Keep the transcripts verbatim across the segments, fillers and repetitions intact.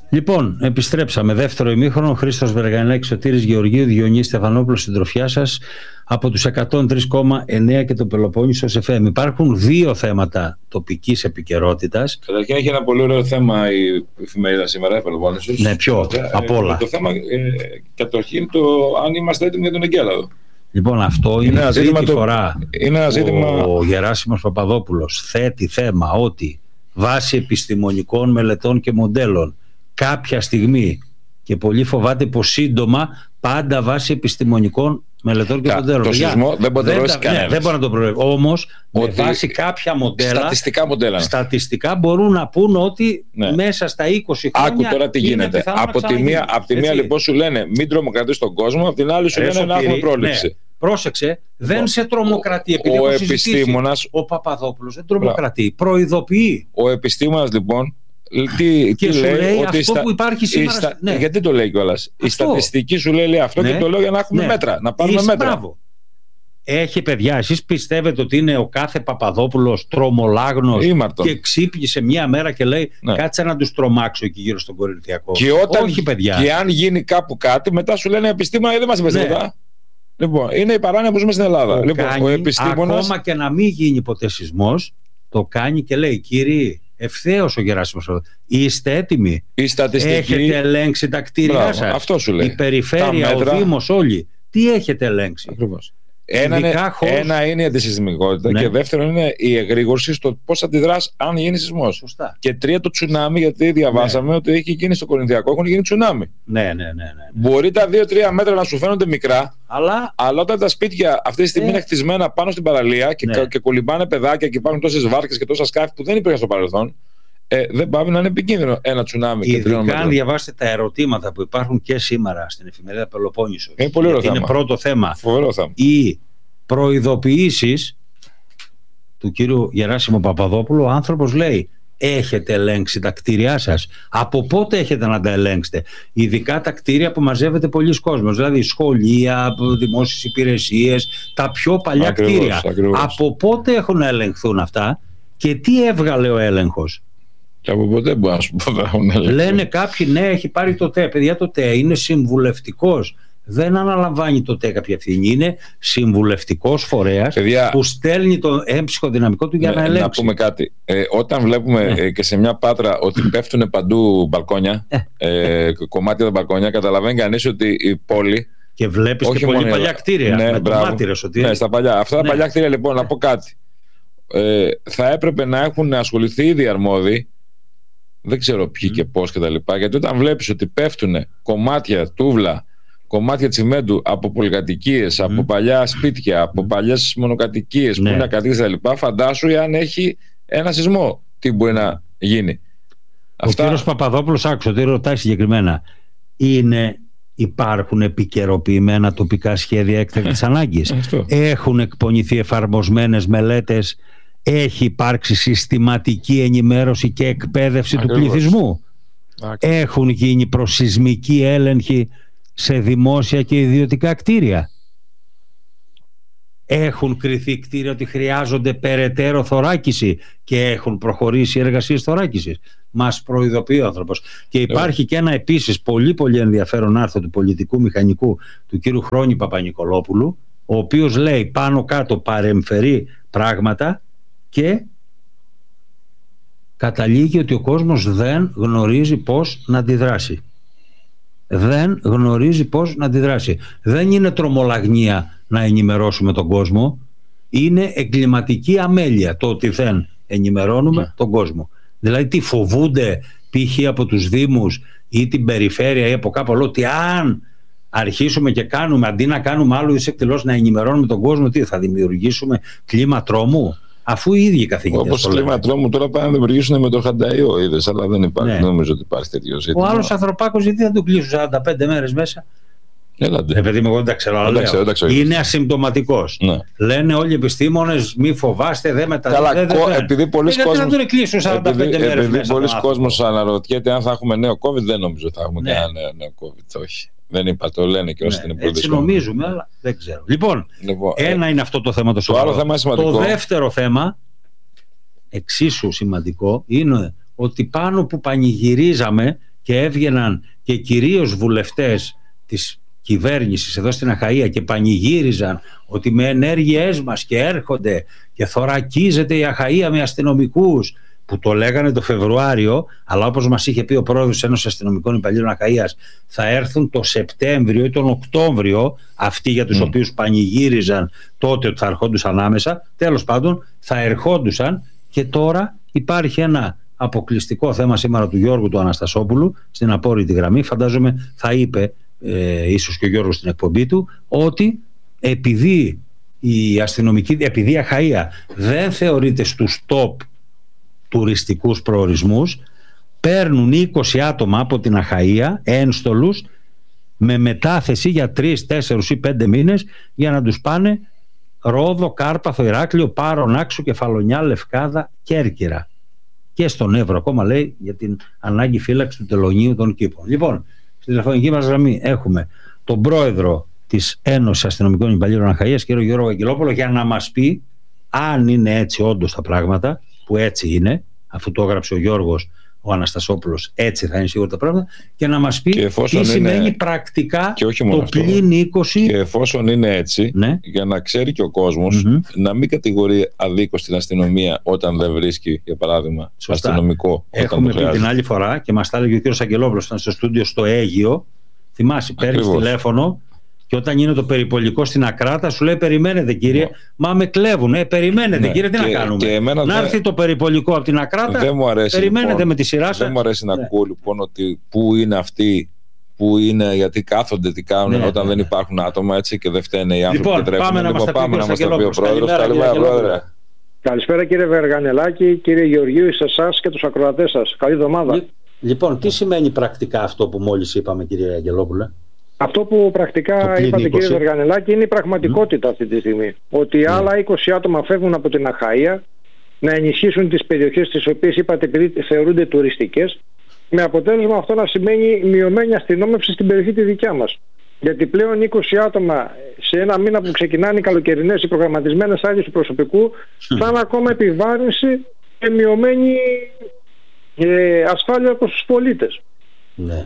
Λοιπόν, επιστρέψαμε. Δεύτερο ημίχρονο. Χρήστος Βεργανάκης, Σωτήρης Γεωργίου, Διονύη Στεφανόπουλος, συντροφιά σας από τους εκατόν τρία κόμμα εννέα και το Πελοπόννησος εφ εμ. Υπάρχουν δύο θέματα τοπικής επικαιρότητας. Καταρχήν έχει ένα πολύ ωραίο θέμα η εφημερίδα σήμερα, η Πελοπόννησος. Ναι, ποιο από όλα. Το θέμα, ε, καταρχήν, το αν είμαστε έτοιμοι για τον Εγκέλαδο. Λοιπόν, αυτό είναι, είναι η τρίτη το... φορά. Είναι ένα ζήτημα... Ο Γεράσιμος Παπαδόπουλος θέτει θέμα ότι βάσει επιστημονικών μελετών και μοντέλων κάποια στιγμή, και πολύ φοβάται πως σύντομα, πάντα βάσει επιστημονικών μελετών και μοντέλων. Το σεισμό δεν μπορεί να το προβλέψει κανένας. Δεν μπορεί να το προβλέψει. Όμως, με βάση κάποια μοντέλα, στατιστικά μοντέλα, στατιστικά μπορούν να πούν ότι ναι. μέσα στα είκοσι χρόνια. Άκου τώρα τι γίνεται. Από τη μία, από τη μία λοιπόν σου λένε μην τρομοκρατείς τον κόσμο, από την άλλη σου λένε να έχουμε πρόληψη. Ναι. Πρόσεξε, δεν σε τρομοκρατεί. Επειδή ο επιστήμονας, ο Παπαδόπουλος δεν τρομοκρατεί, προειδοποιεί. Ο επιστήμονας λοιπόν τι, και τι σου λέει, λέει ότι αυτό στα, που υπάρχει σήμερα. στα, ναι. Γιατί το λέει κιόλας. Η στατιστική σου λέει, λέει αυτό ναι. και το λέω για να έχουμε ναι. μέτρα, να πάρουμε Είσαι μέτρα. Μπράβο. Έχει παιδιά, εσείς πιστεύετε ότι είναι ο κάθε Παπαδόπουλος τρομολάγνος και ξύπνησε μια μέρα και λέει ναι. κάτσε να τους τρομάξω εκεί γύρω στον Κορινθιακό? Και όταν, όχι παιδιά. Και αν γίνει κάπου κάτι, μετά σου λένε επιστήμονα, δεν μας είπες τίποτα. Ναι. Λοιπόν, είναι η παράνοια που ζούμε στην Ελλάδα. Το λοιπόν, κάνει, ο επιστήμονας... ακόμα και να μην γίνει ποτέ σεισμός, το κάνει και λέει κύριοι, ευθέως ο Γεράσιμος, είστε έτοιμοι? Η στατιστική... Έχετε ελέγξει τα κτίρια σας? Αυτό σου λέει. Η περιφέρεια, μέτρα... ο Δήμος, όλοι. Τι έχετε ελέγξει? Ακριβώς. Ένα είναι, χώρους... ένα είναι η αντισυσμικότητα ναι. και δεύτερο είναι η εγρήγορση στο πώς αντιδράς αν γίνει σεισμός. Σωστά. Και τρία το τσουνάμι, γιατί διαβάσαμε ναι. ότι έχει γίνει στο Κορινθιακό, έχουν γίνει τσουνάμι. Ναι, ναι, ναι, ναι, ναι. Μπορεί τα δύο τρία μέτρα να σου φαίνονται μικρά, αλλά, αλλά όταν τα σπίτια αυτή τη στιγμή ε... είναι χτισμένα πάνω στην παραλία και, ναι. και κολυμπάνε παιδάκια και υπάρχουν τόσες βάρκες και τόσα σκάφη που δεν υπήρχαν στο παρελθόν, ε, δεν πάει να είναι επικίνδυνο ένα τσουνάμι. Ειδικά αν διαβάσετε τα ερωτήματα που υπάρχουν και σήμερα στην εφημερίδα Πελοπόννησος. Είναι πολύ ωραίο θέμα. Είναι πρώτο θέμα. Φοβερό θέμα. Η προειδοποιήσεις του κύριου Γεράσιμου Παπαδόπουλου, ο άνθρωπος λέει έχετε ελέγξει τα κτίρια σας? Από πότε έχετε να τα ελέγξετε? Ειδικά τα κτίρια που μαζεύεται πολλοί κόσμος, δηλαδή σχολεία, δημόσιες υπηρεσίες, τα πιο παλιά ακριβώς, κτίρια ακριβώς. Από πότε έχουν να ελεγχθούν αυτά και τι έβγαλε ο έλεγχος? Και από ποτέ μπορεί να σου πω. Λένε κάποιοι ναι, έχει πάρει το ΤΕ. Παιδιά, το ΤΕ είναι συμβουλευτικός. Δεν αναλαμβάνει το ΤΕ κάποια ευθύνη. Είναι συμβουλευτικός φορέας παιδιά, που στέλνει το έμψυχο δυναμικό του για ναι, να ελέγξει. Να πούμε κάτι. Ε, όταν βλέπουμε ναι. ε, και σε μια Πάτρα ότι πέφτουν παντού μπαλκόνια, ε. Ε, κομμάτια τα μπαλκόνια, καταλαβαίνει κανείς ότι η πόλη. Και βλέπεις και πολύ παλιά κτίρια. Ναι, με μπράβο, μάτυρες, ότι... ναι, στα παλιά. Αυτά ναι. τα παλιά κτίρια, λοιπόν, να πω κάτι. Ε, θα έπρεπε να έχουν ασχοληθεί ήδη αρμόδιοι. Δεν ξέρω ποιοι mm. και πώς κτλ. Γιατί όταν βλέπεις ότι πέφτουν κομμάτια, τούβλα, κομμάτια τσιμέντου από πολυκατοικίες, mm. από παλιά σπίτια, από mm. παλιές μονοκατοικίες ναι. που είναι κατοίκες κτλ. Φαντάσου αν έχει ένα σεισμό, τι μπορεί να γίνει. Ο Αυτά... κύριος Παπαδόπουλος, άκουσα ότι ρωτάει συγκεκριμένα, είναι, υπάρχουν επικαιροποιημένα τοπικά σχέδια έκτακτης ανάγκης? Έχουν εκπονηθεί εφαρμοσμένες μελέτες? Έχει υπάρξει συστηματική ενημέρωση και εκπαίδευση Ακριβώς. του πληθυσμού? Ακριβώς. Έχουν γίνει προσεισμικοί έλεγχοι σε δημόσια και ιδιωτικά κτίρια? Έχουν κριθεί κτίρια ότι χρειάζονται περαιτέρω θωράκιση και έχουν προχωρήσει οι εργασίες θωράκισης? Μας προειδοποιεί ο άνθρωπος. Και υπάρχει yeah. και ένα επίσης πολύ πολύ ενδιαφέρον άρθρο του πολιτικού μηχανικού του κύριου Χρόνη Παπα-Νικολόπουλου, ο οποίος λέει πάνω κάτω παρεμφερεί πράγματα και καταλήγει ότι ο κόσμος δεν γνωρίζει πώς να αντιδράσει. Δεν γνωρίζει πώς να αντιδράσει. Δεν είναι τρομολαγνία να ενημερώσουμε τον κόσμο. Είναι εγκληματική αμέλεια το ότι δεν ενημερώνουμε yeah. τον κόσμο. Δηλαδή τι φοβούνται π.χ. από τους δήμους ή την περιφέρεια ή από κάπου αλλού, ότι αν αρχίσουμε και κάνουμε, αντί να κάνουμε άλλο είδους εκδηλώσεις, να ενημερώνουμε τον κόσμο, τι θα δημιουργήσουμε κλίμα τρόμου? Αφού οι ίδιοι καθηγητές. Όπως κλίμα τρόμου τώρα πάνε να δημιουργήσουν με το Χανταϊό, είδες, αλλά δεν υπάρχει. Ναι. Νομίζω ότι υπάρχει τέτοιο ζήτημα. Ο άλλος ανθρωπάκος, γιατί δεν τον κλείσουν σαράντα πέντε μέρες μέσα? Έλατε. Επειδή εγώ δεν τα ξέρω, αλλά λέω, δεν ξέρω, είναι ασυμπτωματικός. Ναι. Λένε όλοι οι επιστήμονες, μη φοβάστε, δεν μεταδίδουν. Καλά, κο, επειδή πολλοί κόσμος, επειδή πολλοί κόσμος αναρωτιέται αν θα έχουμε νέο COVID, δεν νομίζω ότι θα έχουμε ναι. κανένα νέο, νέο COVID. Όχι. Δεν είπα, το λένε και όσοι ναι, την έτσι νομίζουμε, αλλά δεν ξέρω. Λοιπόν, λοιπόν ένα ε, είναι αυτό το θέμα το σοβαρό. Το άλλο θέμα σημαντικό. Το δεύτερο θέμα, εξίσου σημαντικό, είναι ότι πάνω που πανηγυρίζαμε και έβγαιναν και κυρίως βουλευτές της κυβέρνησης εδώ στην Αχαΐα και πανηγύριζαν ότι με ενέργειές μας και έρχονται και θωρακίζεται η Αχαΐα με αστυνομικούς, που το λέγανε το Φεβρουάριο, αλλά όπως μας είχε πει ο πρόεδρος Ένωσης Αστυνομικών Υπαλλήλων Αχαΐας, θα έρθουν το Σεπτέμβριο ή τον Οκτώβριο αυτοί για τους mm. οποίους πανηγύριζαν τότε ότι θα ερχόντουσαν άμεσα. Τέλος πάντων θα ερχόντουσαν, και τώρα υπάρχει ένα αποκλειστικό θέμα σήμερα του Γιώργου του Αναστασόπουλου στην απόρριτη γραμμή. Φαντάζομαι θα είπε ε, ίσως και ο Γιώργος στην εκπομπή του, ότι επειδή η αστυνομική, επειδή η Αχαΐα δεν θεωρείται στους top τουριστικούς προορισμούς, παίρνουν είκοσι άτομα από την Αχαΐα, ένστολους, με μετάθεση για τρεις, τέσσερις ή πέντε μήνες για να τους πάνε Ρόδο, Κάρπαθο, Ηράκλειο, Πάρον, Άξο, Κεφαλονιά, Λευκάδα, Κέρκυρα και στον Εύρο ακόμα, λέει, για την ανάγκη φύλαξη του τελωνίου των κήπων. Λοιπόν, στη τηλεφωνική μας γραμμή έχουμε τον πρόεδρο της Ένωσης Αστυνομικών Υπαλλήλων Αχαΐας, κύριο Γιώργο Αγγελόπουλο, για να μας πει αν είναι έτσι όντως τα πράγματα, που έτσι είναι, αφού το έγραψε ο Γιώργος ο Αναστασόπουλος, έτσι θα είναι σίγουρα τα πράγματα, και να μας πει τι σημαίνει είναι... πρακτικά το πλην είκοσι. Και εφόσον είναι έτσι, ναι, για να ξέρει και ο κόσμος, mm-hmm. να μην κατηγορεί αδίκως την αστυνομία όταν δεν βρίσκει, για παράδειγμα, σωστά, αστυνομικό. Έχουμε πει την άλλη φορά, και μας τα έλεγε ο κύριος Αγγελόπουλος, ήταν στο στούντιο στο Αίγυο, θυμάσαι, παίρνεις τηλέφωνο και όταν είναι το περιπολικό στην Ακράτα σου λέει περιμένετε κύριε, ναι, μα με κλέβουν, ε, περιμένετε, ναι, κύριε, τι και, να κάνουμε, να δε... έρθει το περιπολικό από την Ακράτα, περιμένετε, λοιπόν, με τη σειρά σας. Δεν μου αρέσει, ναι, να ακούω λοιπόν ότι πού είναι αυτοί, πού είναι, γιατί κάθονται, τι κάνουν, ναι, όταν ναι, δεν υπάρχουν άτομα, έτσι, και δεν φταίνε οι άνθρωποι, λοιπόν, και τρέχουν. Πάμε, λοιπόν, πάμε να μας τα πει ο πρόεδρος. Καλημέρα, πρόεδρε. Καλησπέρα κύριε Βεργανελάκη, κύριε Γεωργίου, σε εσάς και τους ακροατές σας. Καλή εβδομάδα. Λοιπόν, τι σημαίνει πρακτικά αυτό που μόλις είπαμε, κύριε Αγγελόπουλε? Αυτό που πρακτικά είπατε, κύριε Βεργανελάκη, είναι η πραγματικότητα mm. αυτή τη στιγμή. Ότι mm. άλλα είκοσι άτομα φεύγουν από την Αχαΐα να ενισχύσουν τις περιοχές τις οποίες είπατε επειδή θεωρούνται τουριστικές, με αποτέλεσμα αυτό να σημαίνει μειωμένη αστυνόμευση στην περιοχή τη δικιά μας. Γιατί πλέον είκοσι άτομα σε ένα μήνα που ξεκινάνε οι καλοκαιρινές, οι προγραμματισμένες άδειες του προσωπικού, mm. θα είναι ακόμα επιβάρυνση και μειωμένη ε, ασφάλεια προς τους πολίτες. Ναι.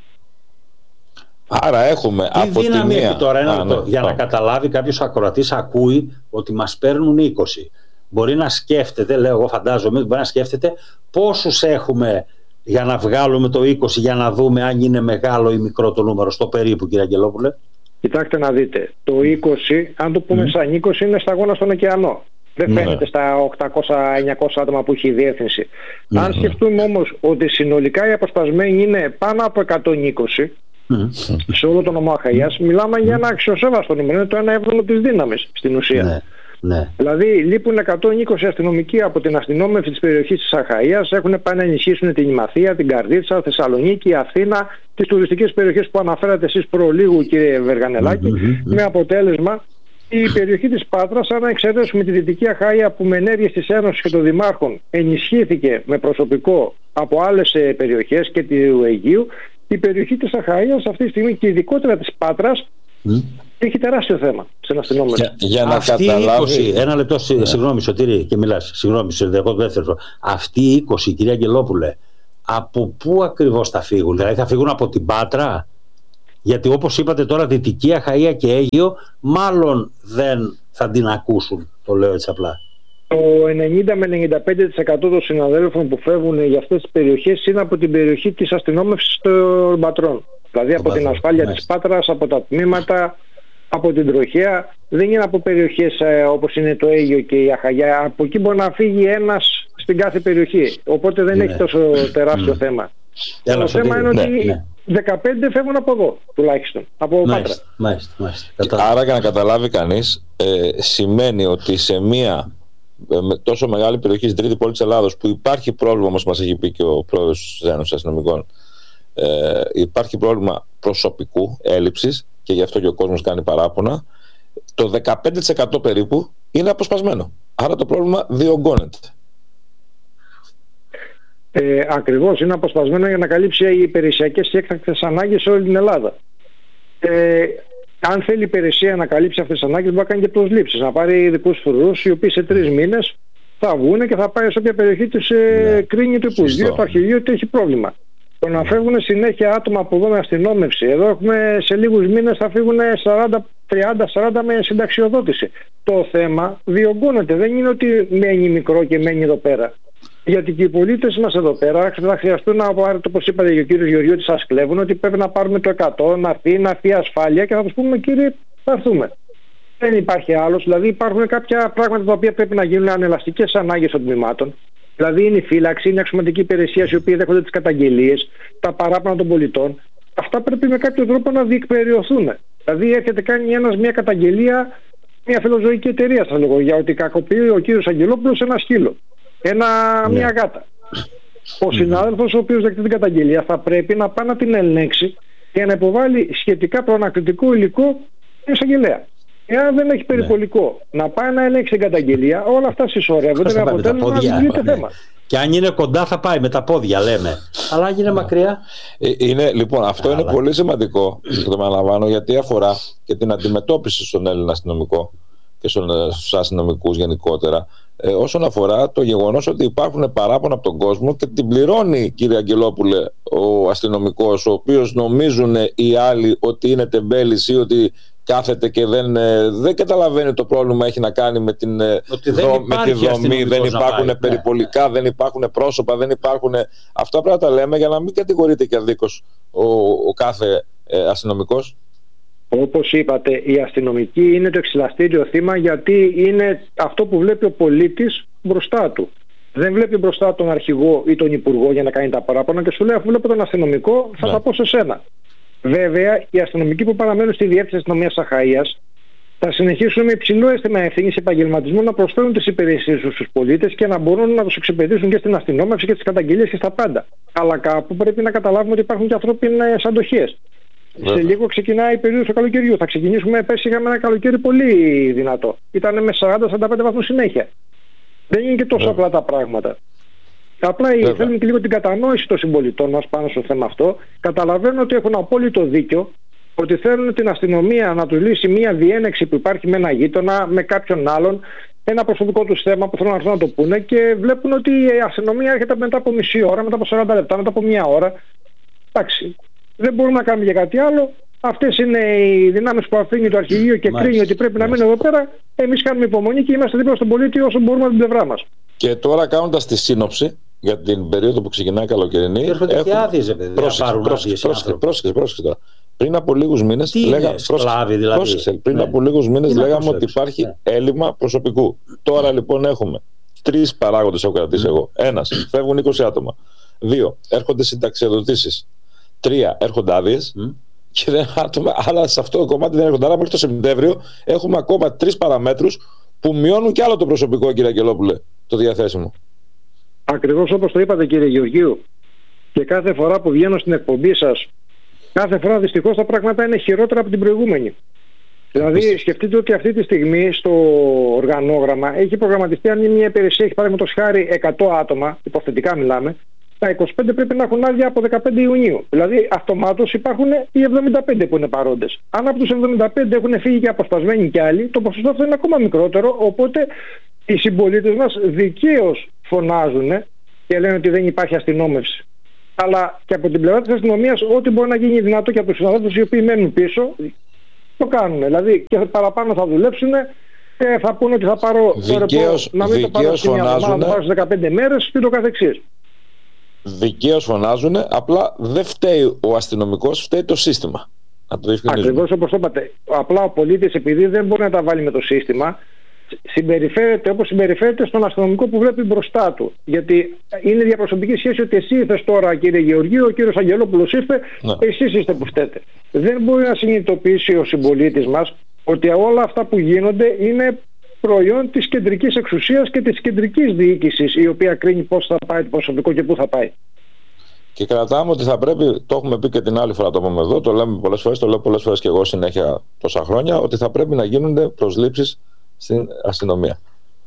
Άρα έχουμε τι από δύναμη τη μία... έχει τώρα, ένα, Α, ναι, για να καταλάβει κάποιος ακροατής, ακούει ότι μας παίρνουν είκοσι. Μπορεί να σκέφτεται, λέω εγώ φαντάζομαι, μπορεί να σκέφτεται πόσους έχουμε για να βγάλουμε το είκοσι, για να δούμε αν είναι μεγάλο ή μικρό το νούμερο, στο περίπου, κύριε Αγγελόπουλε. Κοιτάξτε να δείτε, το είκοσι, αν το πούμε mm. σαν είκοσι, είναι σταγόνα στον ωκεανό. Δεν φαίνεται mm. στα οκτακόσια εννιακόσια άτομα που έχει η διεύθυνση. Mm. Αν σκεφτούμε όμως ότι συνολικά οι αποσπασμένοι είναι πάνω από εκατόν είκοσι, Mm. σε όλο το νομό Αχαΐας, μιλάμε mm. για ένα αξιοσέβαστο νούμερο, είναι το ένα έβδομο της δύναμης στην ουσία. Ναι, ναι. Δηλαδή λείπουν εκατόν είκοσι αστυνομικοί από την αστυνόμευση της περιοχής της Αχαΐας, έχουν πάει να ενισχύσουν την Ημαθία, την Καρδίτσα, Θεσσαλονίκη, Αθήνα, τις τουριστικές περιοχές που αναφέρατε εσείς προλίγου, κύριε Βεργανελάκη, mm-hmm. με αποτέλεσμα η περιοχή της Πάτρας, αν εξαιρέσουμε τη Δυτική Αχαΐα που με ενέργειες της Ένωσης και των Δημάρχων ενισχύθηκε με προσωπικό από άλλες περιοχές και του Αιγείου, η περιοχή της Αχαΐας αυτή τη στιγμή και ειδικότερα της Πάτρας mm. έχει τεράστιο θέμα στην αστυνόμευση. Για, για να αυτή καταλάβει... είκοσι, ένα λεπτό, yeah. συγγνώμη Σωτήρη και μιλάς, συγγνώμη, σε δεύτερο. Αυτοί οι είκοσι, κυρία Αγγελόπουλε, από πού ακριβώς θα φύγουν? Δηλαδή θα φύγουν από την Πάτρα? Γιατί όπως είπατε τώρα, Δυτική Αχαΐα και Αίγυο μάλλον δεν θα την ακούσουν, το λέω έτσι απλά. Το ενενήντα με ενενήντα πέντε τοις εκατό των συναδέλφων που φεύγουν για αυτές τις περιοχές είναι από την περιοχή της αστυνόμευσης των Πατρών. Δηλαδή από την ασφάλεια μάλιστα. της Πάτρας, από τα τμήματα, από την τροχέα. Δεν είναι από περιοχές ε, όπως είναι το Αίγυο και η Αχαΐα. Από εκεί μπορεί να φύγει ένας στην κάθε περιοχή. Οπότε δεν ναι. έχει τόσο τεράστιο ναι. θέμα. Έλα, το θέμα είναι ναι, ότι ναι. δεκαπέντε φεύγουν από εδώ τουλάχιστον, από μάλιστα, Πάτρα. Μάλιστα, μάλιστα. Άρα για να καταλάβει κανείς, ε, σημαίνει ότι σε μία με τόσο μεγάλη περιοχή στην τρίτη πόλη της Ελλάδος που υπάρχει πρόβλημα, όπως μας έχει πει και ο πρόεδρος της Ένωσης Αστυνομικών, ε, υπάρχει πρόβλημα προσωπικού έλλειψης και γι' αυτό και ο κόσμος κάνει παράπονα, το δεκαπέντε τοις εκατό περίπου είναι αποσπασμένο. Άρα το πρόβλημα διωγγώνεται. Ε, ακριβώς, είναι αποσπασμένο για να καλύψει οι υπηρεσιακές και έκτακτες ανάγκες σε όλη την Ελλάδα. Ε, Αν θέλει η υπηρεσία να καλύψει αυτές τις ανάγκες, μπορεί να κάνει και προσλήψεις. Να πάρει ειδικούς φρουρούς, οι οποίοι σε τρεις μήνες θα βγουν και θα πάει σε όποια περιοχή τους ε, ναι. κρίνει το Υπουργείο, το Αρχηγείο ότι έχει πρόβλημα. Το να φεύγουν συνέχεια άτομα από εδώ με αστυνόμευση. Εδώ έχουμε σε λίγους μήνες θα φύγουν τριάντα σαράντα με συνταξιοδότηση. Το θέμα διωγγώνεται. Δεν είναι ότι μένει μικρό και μένει εδώ πέρα. Γιατί και οι πολίτες μας εδώ πέρα θα χρειαστούν να πάρουν, όπως είπατε και ο κύριος Γεωργίου, ότι σας κλέβουν, ότι πρέπει να πάρουμε το εκατό, να έρθει, να έρθει ασφάλεια και θα τους πούμε, κύριε, θα έρθουμε. Δεν υπάρχει άλλος. Δηλαδή υπάρχουν κάποια πράγματα τα οποία πρέπει να γίνουν ανελαστικές ανάγκες των τμήματων. Δηλαδή είναι η φύλαξη, είναι η αξιωματική υπηρεσία, οι οποίοι δέχονται τις καταγγελίες, τα παράπονα των πολιτών. Αυτά πρέπει με κάποιο τρόπο να διεκπεριωθούν. Δηλαδή έρχεται κάνει ένας μια καταγγελία, μια φιλοζωική εταιρεία, θα λέγω, για ότι κακοποιεί ο κύριος Αγγελόπουλος ένα σκύλο, ένα, yeah. μια γάτα. Ο συνάδελφος ο οποίος δεχτεί την καταγγελία θα πρέπει να πάει να την ελέγξει και να υποβάλει σχετικά προανακριτικό υλικό στην εισαγγελέα. Εάν δεν έχει περιπολικό, ναι. να πάει να ελέγξει την καταγγελία, όλα αυτά συσσωρεύονται με αποτέλεσμα να λύγεται ναι. θέμα. Και αν είναι κοντά θα πάει με τα πόδια, λέμε. Αλλά αν είναι μακριά. Ε, είναι, λοιπόν, αυτό Αλλά... είναι πολύ σημαντικό, το επαναλαμβάνω, γιατί αφορά και την αντιμετώπιση στον Έλληνα αστυνομικό και στους αστυνομικούς γενικότερα. Ε, όσον αφορά το γεγονός ότι υπάρχουν παράπονα από τον κόσμο και την πληρώνει, κύριε Αγγελόπουλε, ο αστυνομικός, ο οποίος νομίζουν οι άλλοι ότι είναι τεμπέλης ή ότι κάθεται και δεν, δεν καταλαβαίνει το πρόβλημα έχει να κάνει με, την, δο, με τη δομή, δεν υπάρχουν πάει, περιπολικά, ναι. δεν υπάρχουν πρόσωπα, δεν υπάρχουν... Αυτά πρέπει να τα λέμε για να μην κατηγορείται και αδίκως ο, ο κάθε ε, αστυνομικός. Όπως είπατε, η αστυνομική είναι το εξυλαστήριο θύμα, γιατί είναι αυτό που βλέπει ο πολίτης μπροστά του. Δεν βλέπει μπροστά τον αρχηγό ή τον υπουργό για να κάνει τα παράπονα και σου λέει, αφού βλέπω τον αστυνομικό θα ναι. τα πω σε σένα. Βέβαια, οι αστυνομικοί που παραμένουν στη διεύθυνση αστυνομίας Αχαΐας θα συνεχίσουν με υψηλό αίσθημα ευθύνης επαγγελματισμού να προσφέρουν τις υπηρεσίες στους πολίτες και να μπορούν να τους εξυπηρετήσουν και στην αστυνόμευση και στις καταγγελίες και στα πάντα. Αλλά κάπου πρέπει να καταλάβουμε ότι υπάρχουν και ανθρώπινες αντοχές. Σε λίγο ξεκινάει η περίοδος του καλοκαιριού. Θα ξεκινήσουμε, πέρσι είχαμε ένα καλοκαίρι πολύ δυνατό. Ήταν με σαράντα με σαράντα πέντε βαθμούς συνέχεια. Δεν είναι και τόσο απλά τα πράγματα. Απλά Βέβαια. θέλουμε και λίγο την κατανόηση των συμπολιτών μας πάνω στο θέμα αυτό. Καταλαβαίνω ότι έχουν απόλυτο δίκιο, ότι θέλουν την αστυνομία να του λύσει μια διένεξη που υπάρχει με ένα γείτονα, με κάποιον άλλον, ένα προσωπικό του θέμα που θέλουν να έρθουν να το πούνε και βλέπουν ότι η αστυνομία έρχεται μετά από μισή ώρα, μετά από σαράντα λεπτά, μετά από μια ώρα. Εντάξει, δεν μπορούμε να κάνουμε για κάτι άλλο. Αυτές είναι οι δυνάμεις που αφήνει το αρχηγείο και Μάλιστα. κρίνει ότι πρέπει να μείνει εδώ πέρα. Εμείς κάνουμε υπομονή και είμαστε δίπλα στον πολίτη όσο μπορούμε από την πλευρά μας. Και τώρα κάνοντας τη σύνοψη για την περίοδο που ξεκινάει καλοκαιρινή. Έρχονται και άδειες, παιδί. Πρόσεξε, πρόσεξε τώρα. Πριν από λίγους μήνες λέγα, σκλάβη, δηλαδή. πρόσεξε, πριν ναι. από λίγους μήνες λέγαμε ότι υπάρχει ναι. έλλειμμα προσωπικού. Τώρα λοιπόν έχουμε τρεις παράγοντες έχω κρατήσει mm. εγώ. Ένας, φεύγουν είκοσι άτομα. Δύο, έρχονται συνταξιοδοτήσεις. Τρία, έρχονται άδειες. Mm. Και δεν άτομα, αλλά σε αυτό το κομμάτι δεν έρχονται. Άρα μέχρι το Σεπτέμβριο έχουμε ακόμα τρεις παραμέτρους που μειώνουν κι άλλο το προσωπικό, κύριε Αγγελόπουλε, το διαθέσιμο. Ακριβώς όπως το είπατε, κύριε Γεωργίου, και κάθε φορά που βγαίνω στην εκπομπή σας, κάθε φορά δυστυχώς τα πράγματα είναι χειρότερα από την προηγούμενη. Δηλαδή, σκεφτείτε ότι αυτή τη στιγμή στο οργανόγραμμα έχει προγραμματιστεί, αν μια υπηρεσία έχει παραδείγματος χάρη εκατό άτομα, υποθετικά μιλάμε, τα είκοσι πέντε πρέπει να έχουν άδεια από δεκαπέντε Ιουνίου. Δηλαδή, αυτομάτως υπάρχουν οι εβδομήντα πέντε που είναι παρόντες. Αν από τους εβδομήντα πέντε έχουν φύγει και αποσπασμένοι κι άλλοι, το ποσοστό αυτό είναι ακόμα μικρότερο. Οπότε οι συμπολίτες μας δικαίως φωνάζουν και λένε ότι δεν υπάρχει αστυνόμευση. Αλλά και από την πλευρά της αστυνομίας, ό,τι μπορεί να γίνει δυνατό και από τους συναδέλφους οι οποίοι μένουν πίσω, το κάνουν. Δηλαδή και παραπάνω θα δουλέψουν και θα πούνε ότι θα πάρω δικαίως, να μην το πάρω σε μια εβδομάδα, να το πάρω σε δεκαπέντε μέρες και το καθεξής. Δικαίως φωνάζουν, απλά δεν φταίει ο αστυνομικός, φταίει το σύστημα. Να το διευκρινίζουμε. Ακριβώς όπως το είπατε. Απλά ο πολίτης, επειδή δεν μπορεί να τα βάλει με το σύστημα, συμπεριφέρεται όπως συμπεριφέρεται στον αστυνομικό που βλέπει μπροστά του. Γιατί είναι διαπροσωπική σχέση ότι εσύ ήρθες τώρα, κύριε Γεωργίου, ο κύριος Αγγελόπουλος ήρθε, ναι. εσείς είστε που φταίτε. Δεν μπορεί να συνειδητοποιήσει ο συμπολίτης μας ότι όλα αυτά που γίνονται είναι προϊόν της κεντρικής εξουσίας και της κεντρικής διοίκησης, η οποία κρίνει πώς θα πάει το προσωπικό και πού θα πάει. Και κρατάμε ότι θα πρέπει, το έχουμε πει και την άλλη φορά, το πούμε εδώ, το λέμε πολλές φορές, το λέω πολλές φορές και εγώ συνέχεια τόσα χρόνια, ότι θα πρέπει να γίνονται προσλήψεις στην αστυνομία.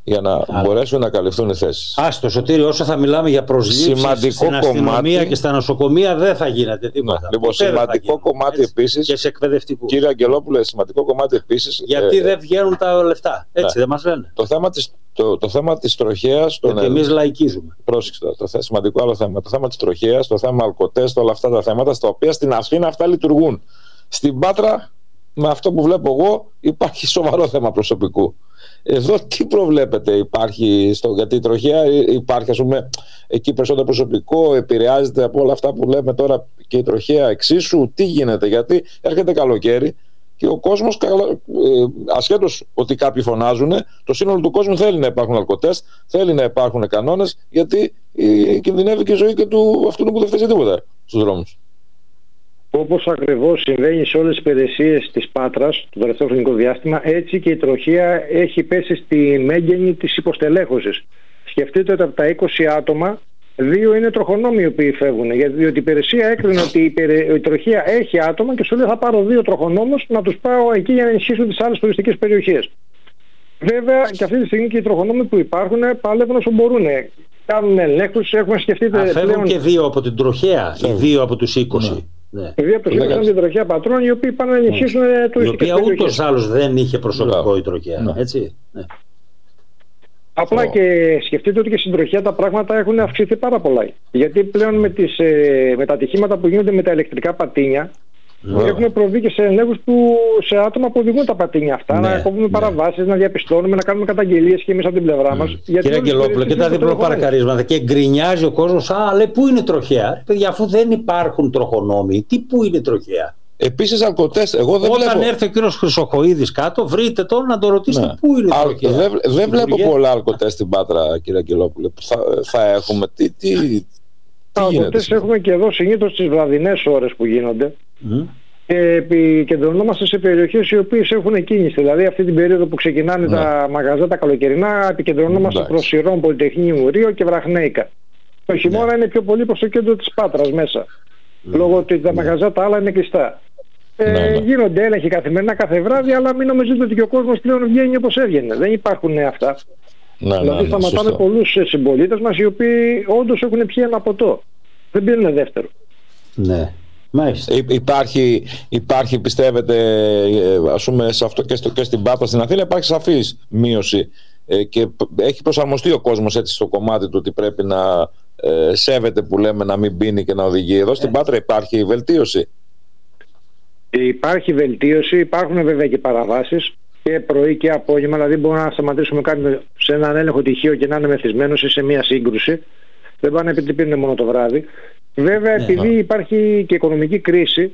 για να Άρα. μπορέσουν να καλυφθούν οι θέσεις. Άστο Σωτήρη, όσο θα μιλάμε για προσλήψεις στην αστυνομία κομμάτι... και στα νοσοκομεία δεν θα γίνεται τίποτα. Ναι, λοιπόν, σημαντικό κομμάτι επίσης, και σε εκπαιδευτικού. Κύριε Αγγελόπουλε, σημαντικό κομμάτι επίσης. Γιατί ε, δεν βγαίνουν τα λεφτά. Έτσι ναι. δεν μας λένε. Το θέμα της, το, το θέμα της τροχέας. Γιατί εμείς λαϊκίζουμε. Πρόσεξε, το, το σημαντικό άλλο θέμα. Το θέμα της τροχέας, το θέμα αλκοτέστ, όλα αυτά τα θέματα στα οποία στην Αθήνα αυτά λειτουργούν. Στην Πάτρα, με αυτό που βλέπω εγώ, υπάρχει σοβαρό θέμα προσωπικού. Εδώ τι προβλέπετε, υπάρχει στο, γιατί η τροχέα υπάρχει, ας πούμε, εκεί περισσότερο προσωπικό, επηρεάζεται από όλα αυτά που λέμε τώρα και η τροχέα εξίσου, τι γίνεται, γιατί έρχεται καλοκαίρι και ο κόσμος, ασχέτως ότι κάποιοι φωνάζουν, το σύνολο του κόσμου θέλει να υπάρχουν αλκοτέστ, θέλει να υπάρχουν κανόνες, γιατί κινδυνεύει και η ζωή και του αυτού που δεν φταίει τίποτα στους δρόμους. Όπως ακριβώς συμβαίνει σε όλες τις υπηρεσίες της Πάτρας το τελευταίο χρονικό διάστημα, έτσι και η τροχέα έχει πέσει στη μέγενη της υποστελέχωσης. Σκεφτείτε ότι από τα είκοσι άτομα, δύο είναι τροχονόμοι οι οποίοι φεύγουν. Γιατί η υπηρεσία έκρινε ότι η, η τροχέα έχει άτομα και σου λέει θα πάρω δύο τροχονόμους να τους πάω εκεί για να ενισχύσουν τις άλλες τουριστικές περιοχές. Βέβαια και αυτή τη στιγμή και οι τροχονόμοι που υπάρχουν παλεύουν όσο μπορούν. Κάνουν ελέγχους, έχουμε σκεφτεί. Φεύγουν πλέον... και δύο από την τροχέα, οι δύο από τους είκοσι. Ναι. Ναι. Δύο από τους είχαν την τροχέα πατρών, οι οποίοι πάνε να ενισχύσουν ναι. τουριστικές περιοχές. Η οποία ούτως άλλως δεν είχε προσωπικό η τροχέα. Ναι. Έτσι. Ναι. Απλά oh. και σκεφτείτε ότι και στην τροχέα τα πράγματα έχουν αυξηθεί πάρα πολλά. Γιατί πλέον με, τις, ε, με τα ατυχήματα που γίνονται με τα ηλεκτρικά πατίνια, yeah. έχουμε προβεί και σε ελέγχους που σε άτομα που οδηγούν τα πατίνια αυτά. Ναι, να κόβουμε ναι. παραβάσεις, να διαπιστώνουμε, να κάνουμε καταγγελίες και εμείς από την πλευρά μας. Mm. Κύριε Αγγελόπουλο, και τα διπλοπαρακαρίσματα. Και γκρινιάζει ο κόσμος, α, λέει, πού είναι η τροχέα. Παιδιά, αφού δεν υπάρχουν τροχονόμοι, τι πού είναι η τροχέα. Επίσης, αλκοτέστ, εγώ δεν Όταν βλέπω. έρθει ο κύριος Χρυσοχοΐδης κάτω, βρείτε τον να τον ρωτήσετε ναι. πού είναι η τροχέα. Δεν δε βλέπω πολλά αλκοτέστ στην Πάτρα, κύριε Αγγελόπουλο. Θα, θα έχουμε. Τι, τι, τι τα αλκοτέστ έχουμε και εδώ συνήθως τις βραδινές ώρες που γίνονται. Mm. Και επικεντρωνόμαστε σε περιοχές οι οποίες έχουν κίνηση. Δηλαδή, αυτή την περίοδο που ξεκινάνε ναι. τα μαγαζά τα καλοκαιρινά, επικεντρωνόμαστε προς Ηρών, Πολυτεχνείου, Ρίο και Βραχνέικα. Το χειμώνα ναι. είναι πιο πολύ προς το κέντρο της Πάτρας μέσα. Ναι. Λόγω ότι τα ναι. μαγαζά τα άλλα είναι κλειστά. Ε, ναι, ναι. Γίνονται έλεγχοι καθημερινά κάθε βράδυ, αλλά μην νομίζετε ότι και ο κόσμος πλέον βγαίνει όπως έβγαινε. Δεν υπάρχουν αυτά. Ναι, δηλαδή, ναι, ναι, σταματάμε πολλούς συμπολίτες μας οι οποίοι όντως έχουν πιει ένα ποτό. Δεν πήρουν δεύτερο. Ναι. Υ, υπάρχει, υπάρχει πιστεύετε ας πούμε σε αυτό και, στο, και στην Πάτρα στην Αθήνα υπάρχει σαφής μείωση ε, και έχει προσαρμοστεί ο κόσμος έτσι στο κομμάτι του ότι πρέπει να ε, σέβεται που λέμε να μην πίνει και να οδηγεί. Εδώ στην Πάτρα υπάρχει βελτίωση. Υπάρχει βελτίωση, υπάρχουν βέβαια και παραβάσεις και πρωί και απόγευμα, δηλαδή μπορούμε να σταματήσουμε κάτι σε έναν έλεγχο τυχείο και να είναι μεθυσμένος ή σε μια σύγκρουση. Δεν πάνε επειδή πίνουν μόνο το βράδυ. Βέβαια, ναι, επειδή υπάρχει και οικονομική κρίση,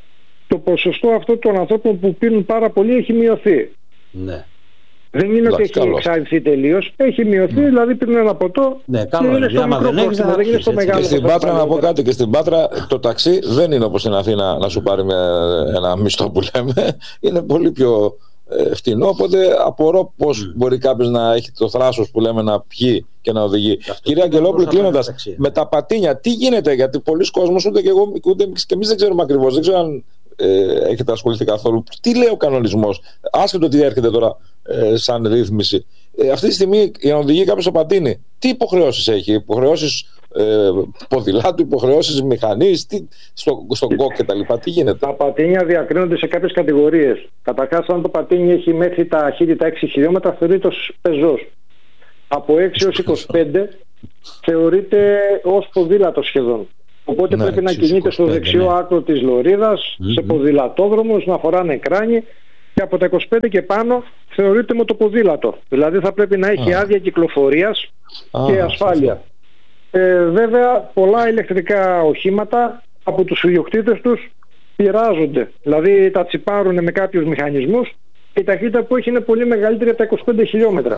το ποσοστό αυτό των ανθρώπων που πίνουν πάρα πολύ έχει μειωθεί. Ναι. Δεν είναι ότι έχει εξάρτηθεί τελείως, έχει μειωθεί, ναι. δηλαδή πίνουν ένα ποτό ναι, και είναι στο μικρό πρόστιμο, δεν είναι στο μεγάλο. Και στην Πάτρα, να πω κάτι, και στην Πάτρα το ταξί δεν είναι όπως στην Αθήνα να σου πάρει με ένα μισθό που λέμε, είναι πολύ πιο φτηνό, οπότε απορώ πώς mm. μπορεί κάποιος να έχει το θράσος που λέμε να πιει και να οδηγεί. Κυρία Αγγελόπουλου, κλείνοντας, με τα πατίνια, τι γίνεται, γιατί πολλοί κόσμος, ούτε και εγώ, ούτε και εμείς δεν ξέρουμε ακριβώς, δεν ξέρω αν ε, έχετε ασχοληθεί καθόλου. Τι λέει ο κανονισμός, άσχετο τι έρχεται τώρα ε, σαν ρύθμιση. Ε, αυτή τη στιγμή για να οδηγεί κάποιος το πατίνι, τι υποχρεώσεις έχει, υποχρεώσεις ε, ποδηλάτου, υποχρεώσεις μηχανής, τι, στο, στον κόκ και τα λοιπά, τι γίνεται. Τα πατίνια διακρίνονται σε κάποιες κατηγορίες. Καταρχάς, αν το πατίνι έχει μέχρι τα ταχύτητα έξι χιλιόμετρα, θεωρείται ως πεζός. Από έξι έως είκοσι πέντε θεωρείται ως ποδήλατο σχεδόν. Οπότε ναι, πρέπει να κινείται στο δεξιό ναι. άκρο της λωρίδας, mm-hmm. σε ποδηλατόδρομους, να φοράνε κράνη, και από τα είκοσι πέντε και πάνω θεωρείται μοτοποδήλατο. Δηλαδή θα πρέπει να έχει ah. άδεια κυκλοφορίας ah, και ασφάλεια. Ε, βέβαια πολλά ηλεκτρικά οχήματα από τους ιδιοκτήτες τους πειράζονται. Δηλαδή τα τσιπάρουν με κάποιους μηχανισμούς και η ταχύτητα που έχει είναι πολύ μεγαλύτερη από τα είκοσι πέντε χιλιόμετρα.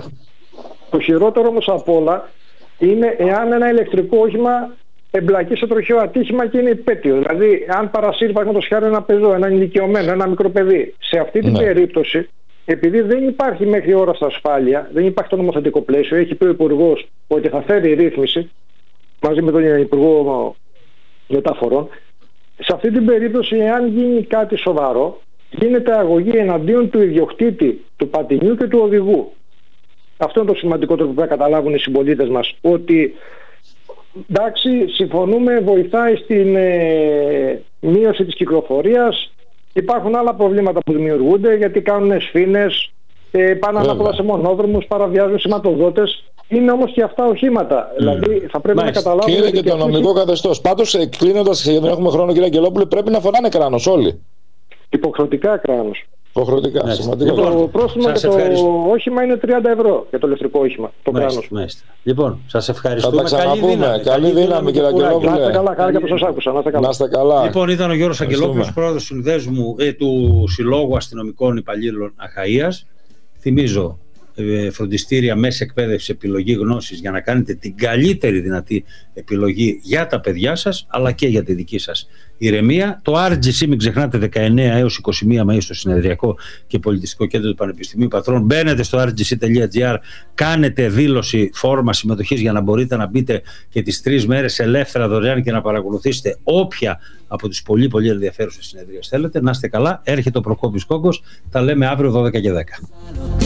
Το χειρότερο όμως από όλα είναι εάν ένα ηλεκτρικό όχημα εμπλακεί σε τροχαίο ατύχημα και είναι υπέτειο. Δηλαδή, αν παρασύρει παραδείγματος χάρη ένα πεζό, ένα ηλικιωμένο, ένα μικρό παιδί, σε αυτή την ναι. περίπτωση, επειδή δεν υπάρχει μέχρι ώρα στα ασφάλεια, δεν υπάρχει το νομοθετικό πλαίσιο, έχει πει ο Υπουργός ότι θα φέρει ρύθμιση μαζί με τον Υπουργό Μεταφορών. Σε αυτή την περίπτωση, εάν γίνει κάτι σοβαρό, γίνεται αγωγή εναντίον του ιδιοκτήτη του πατινιού και του οδηγού. Αυτό είναι το σημαντικότερο που πρέπει να καταλάβουν οι συμπολίτες μας. Ότι εντάξει, συμφωνούμε, βοηθάει στην ε, μείωση της κυκλοφορίας. Υπάρχουν άλλα προβλήματα που δημιουργούνται, γιατί κάνουν σφήνες, ε, πάνε ανάποδα σε μονόδρομους, παραβιάζουν σηματοδότες. Είναι όμως και αυτά οχήματα. Mm. Δηλαδή θα πρέπει Μάλιστα. να καταλάβουμε. Και είναι και το νομικό και... καθεστώς. Πάντως, κλείνοντας, γιατί δεν έχουμε χρόνο, κύριε Αγγελόπουλε, πρέπει να φοράνε κράνος όλοι. Υποχρεωτικά κράνος. Υποχρεωτικά. Σημαντικό. Το πρόστιμο για το όχημα είναι τριάντα ευρώ για το ηλεκτρικό όχημα. Το κράνος. Λοιπόν, σας ευχαριστούμε. Θα τα ξαναπούμε. Καλή δύναμη, κύριε Αγγελόπουλε. Να είστε καλά, χάρηκα που σας άκουσα. Να είστε καλά. Λοιπόν, ήταν ο Γιώργος Αγγελόπουλος, πρόεδρος του Συλλόγου Αστυνομικών Υπαλλήλων Αχαΐας. Θυμίζω, φροντιστήρια, μέση εκπαίδευση, επιλογή γνώσης, για να κάνετε την καλύτερη δυνατή επιλογή για τα παιδιά σας, αλλά και για τη δική σας ηρεμία. Το αρ τζι σι, μην ξεχνάτε, δεκαεννέα έως είκοσι μία Μαΐου στο Συνεδριακό και Πολιτιστικό Κέντρο του Πανεπιστημίου Πατρών. Μπαίνετε στο αρ τζι σι τελεία τζι άρ, κάνετε δήλωση, φόρμα συμμετοχής, για να μπορείτε να μπείτε και τις τρεις μέρες ελεύθερα δωρεάν και να παρακολουθήσετε όποια από τις πολύ πολύ ενδιαφέρουσες συνεδρίες θέλετε. Να είστε καλά, έρχεται ο Προκόπης Κόκκος, τα λέμε αύριο δώδεκα και δέκα.